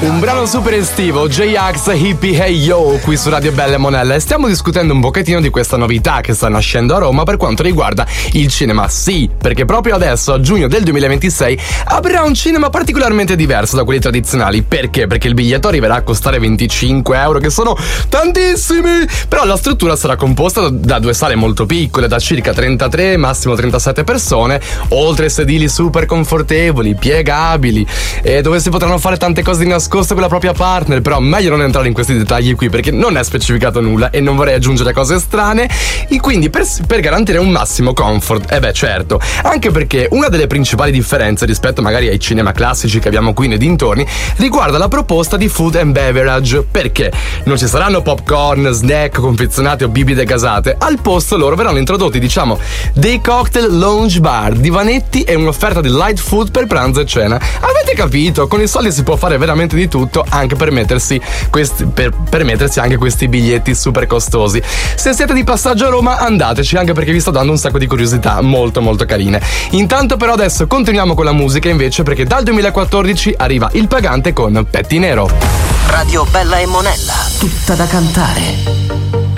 Un brano super estivo, J-Ax, Hippie Hey Yo, qui su Radio Bella e Monella, e stiamo discutendo un pochettino di questa novità che sta nascendo a Roma per quanto riguarda il cinema. Sì, perché proprio adesso, a giugno del 2026, aprirà un cinema particolarmente diverso da quelli tradizionali. Perché? Perché il biglietto arriverà a costare 25 euro, che sono tantissimi! Però la struttura sarà composta da due sale molto piccole, da circa 33, massimo 37 persone, oltre sedili super confortevoli, piegabili, e dove si potranno fare tante cose di nascosto con la propria partner. Però meglio non entrare in questi dettagli qui, perché non è specificato nulla e non vorrei aggiungere cose strane. E quindi per garantire un massimo comfort, certo, anche perché una delle principali differenze rispetto magari ai cinema classici che abbiamo qui nei dintorni riguarda la proposta di food and beverage. Perché non ci saranno popcorn, snack, confezionati o bibite gasate. Al posto loro verranno introdotti, diciamo, dei cocktail lounge bar, divanetti e un'offerta di light food per pranzo e cena. Avete capito? Con i soldi si può fare veramente di tutto, anche per permettersi anche questi biglietti super costosi. Se siete di passaggio a Roma, andateci, anche perché vi sto dando un sacco di curiosità molto molto carine. Intanto però adesso continuiamo con la musica invece, perché dal 2014 arriva Il Pagante con Pettinero. Radio Bella e Monella, tutta da cantare.